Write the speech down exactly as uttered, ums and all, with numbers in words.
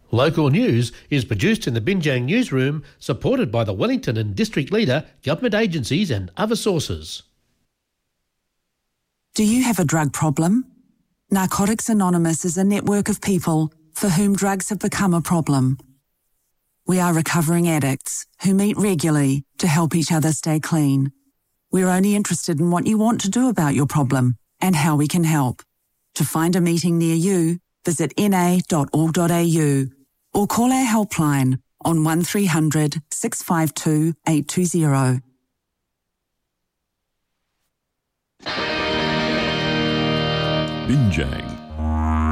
Local news is produced in the Binjang newsroom, supported by the Wellington and District Leader, government agencies and other sources. Do you have a drug problem? Narcotics Anonymous is a network of people for whom drugs have become a problem. We are recovering addicts who meet regularly to help each other stay clean. We're only interested in what you want to do about your problem and how we can help. To find a meeting near you, visit n a dot org dot a u or call our helpline on one three hundred, six five two, eight two zero. Binjang